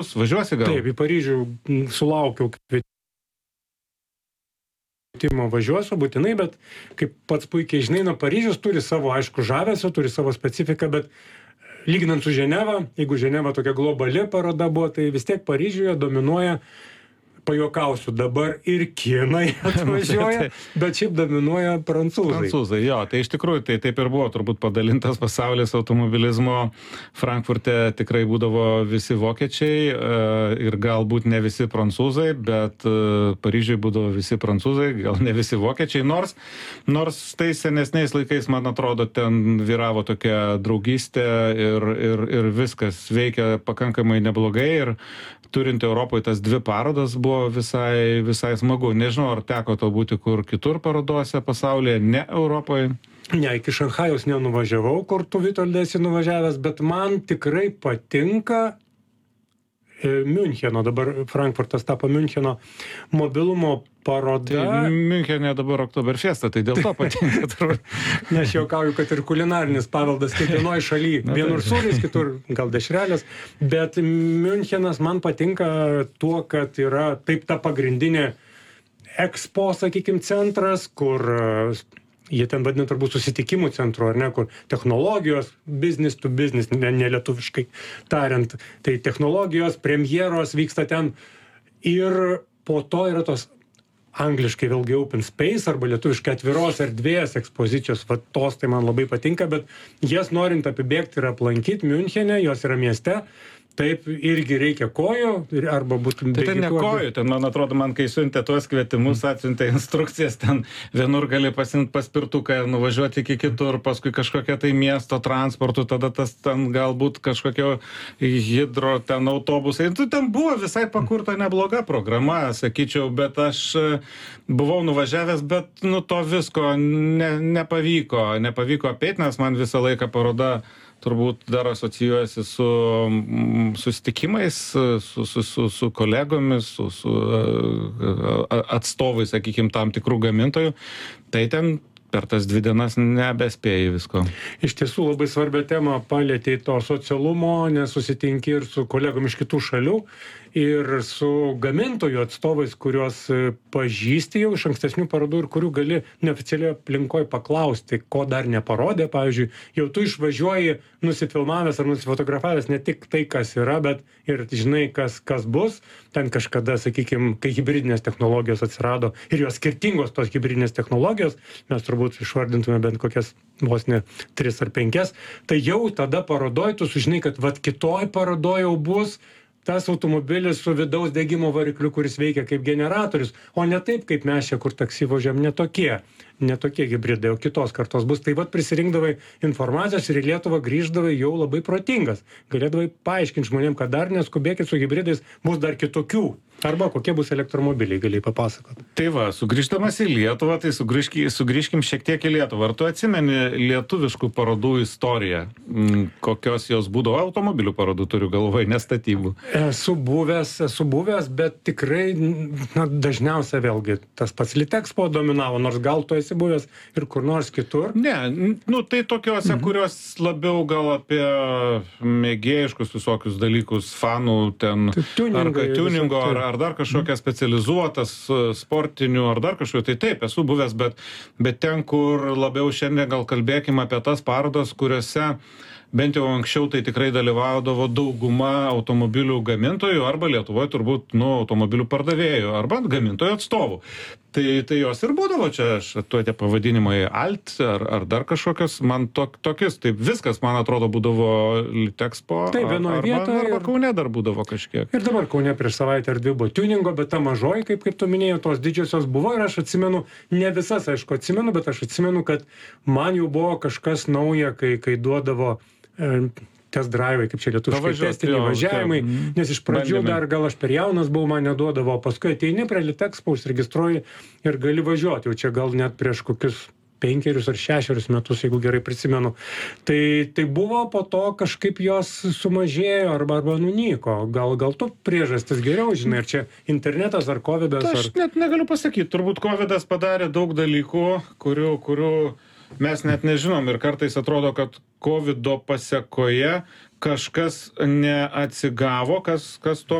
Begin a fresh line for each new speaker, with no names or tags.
Važiuosi gal?
Taip, į Paryžių sulaukiau kvietimo važiuosiu būtinai, bet kaip pats puikiai žinai, Paryžius turi savo, aišku, žavesio, turi savo specifiką, bet lyginant su Ženeva, jeigu Ženeva tokia globali paroda buvo, tai vis tiek Paryžiuje dominuoja, pajuokausiu, dabar ir kinai atvažiuoja, bet šiaip dominuoja prancūzai.
Prancūzai, jo, tai iš tikrųjų tai taip ir buvo turbūt padalintas pasaulis automobilizmo. Frankfurte tikrai būdavo visi vokiečiai ir galbūt ne visi prancūzai, bet Paryžiui būdavo visi prancūzai, gal ne visi vokiečiai, nors tais senesniais laikais, man atrodo, ten vyravo tokia draugystė ir viskas veikia pakankamai neblogai ir turint Europoje tas dvi parodas buvo visai smagu. Nežinau, ar teko to būti kur kitur parodose pasaulyje, ne Europoje?
Ne, iki Šanchajaus nenuvažiavau, kur tu Vitoldė esi nuvažiavęs, bet man tikrai patinka Miuncheno, dabar Frankfurtas tapo Miuncheno mobilumo paroda.
Tai Miunchene dabar Oktoberfestą, tai dėl to patinka.
Nes juokauju, kad ir kulinarinis paveldas kiekvienoje šalyje. Vienur sūris, kitur gal dešrelės. Bet Miunchenas man patinka tuo, kad yra taip ta pagrindinė ekspo, sakykim, centras, kur jie ten vadina turbūt susitikimų centru, ar ne, kur technologijos, business to business, ne lietuviškai tariant, tai technologijos, premjeros vyksta ten ir po to yra tos angliškai vėlgi open space arba lietuviškai atviros erdvės ekspozicijos, va tos tai man labai patinka, bet jas norint apibėgti ir aplankyti Miunchene, jos yra mieste, taip irgi reikia kojų, arba būtų...
Tai ten ne kojų, ten man atrodo, kai siuntė tuos kvietimus, atsiuntė instrukcijas, ten vienur gali pasimti paspirtuką, nuvažiuoti iki kitur, paskui kažkokia tai miesto transportų, tada tas ten galbūt kažkokio hidro ten autobusai. Ten buvo visai pakurta nebloga programa, sakyčiau, bet aš buvau nuvažiavęs, bet to visko nepavyko apeiti, nes man visą laiką paroda turbūt dar asocijuojasi su susitikimais, su kolegomis, su atstovais, sakykime, tam tikrų gamintojų. Tai ten per tas 2 dienas nebespėjai visko.
Iš tiesų labai svarbią temą palietei to socialumo, nes susitinki ir su kolegom iš kitų šalių, ir su gamintojų atstovais, kuriuos pažįsti jau iš ankstesnių parodų ir kurių gali neoficialiai aplinkoje paklausti, ko dar neparodė. Pavyzdžiui, jau tu išvažiuoji nusifilmavęs ar nusifotografavęs ne tik tai, kas yra, bet ir žinai, kas bus. Ten kažkada, sakykime, kai hibridinės technologijos atsirado ir jos skirtingos tos hibridinės technologijos, mes turbūt išvardintume bent kokias vos ne 3 ar 5, tai jau tada parodoj tu sužinai, kad vat kitoj parodoj jau bus tas automobilis su vidaus degimo varikliu, kuris veikia kaip generatorius, o ne taip, kaip mes čia, kur taksi važiuojam, ne tokie hibridai, o kitos kartos bus. Tai vat prisirinkdavai informacijos ir į Lietuvą grįždavai jau labai protingas. Galėdavai paaiškinti žmonėm, kad dar neskubėkit su hibridais, bus dar kitokių. Arba kokie bus elektromobiliai, galėjai papasakoti.
Tai va, sugrįždamas į Lietuvą, tai sugrįžkim šiek tiek į Lietuvą. Ar tu atsimeni lietuviškų parodų istoriją? Kokios jos būdavo? Automobilių parodų turiu galvoje, nestatybų.
Esu buvęs, bet tikrai dažniausia vėlgi tas pats Litexpo dominavo, nors gal tu esi buvęs ir kur nors kitur.
Ne, tai tokiuose, kurios labiau gal apie mėgėjiškus visokius dalykus, fanų ten, ar tuningo, ar dar kažkokia specializuotas sportinių, ar dar kažkokia, tai taip, esu buvęs, bet ten, kur labiau šiandien gal kalbėkime apie tas parodas, kuriuose bent jau anksčiau tai tikrai dalyvaudavo dauguma automobilių gamintojų arba Lietuvoje turbūt automobilių pardavėjų arba gamintojų atstovų. Tai jos ir būdavo čia, tie pavadinimai Alt ar dar kažkokios, man tokius, tai viskas, man atrodo, būdavo Litexpo arba Kaune dar būdavo kažkiek.
Ir dabar Kaune prieš savaitę ar 2 buvo tuningo, bet ta mažoji, kaip tu minėjai, tos didžiosios buvo ir aš atsimenu, ne visas, aišku, atsimenu, bet aš atsimenu, kad man jau buvo kažkas nauja, kai duodavo test drive, kaip čia lietuviškai testiniai važiavimai, nes iš pradžių dar gal aš per jaunas buvau, man neduodavo, paskui ateini prie Litexpo, užsiregistruoji ir gali važiuoti, jau čia gal net prieš kokius 5 ar 6 metus, jeigu gerai prisimenu. Tai buvo po to kažkaip jos sumažėjo arba nunyko. Gal tu priežastis geriau žinai, ar čia internetas ar covidas?
Aš net negaliu pasakyti, turbūt covidas padarė daug dalykų, kurių mes net nežinom ir kartais atrodo, kad covido pasekoje kažkas neatsigavo, kas tuo